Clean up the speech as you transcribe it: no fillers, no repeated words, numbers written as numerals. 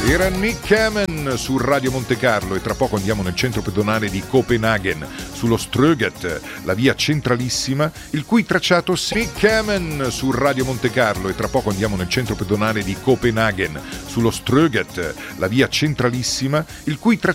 Era Nick Kamen su Radio Monte Carlo e tra poco andiamo nel centro pedonale di Copenaghen, sullo Strøget, la via centralissima, il cui tracciato Nick Kamen su Radio Monte Carlo e tra poco andiamo nel centro pedonale di Copenaghen, sullo Strøget, la via centralissima, il cui tracciato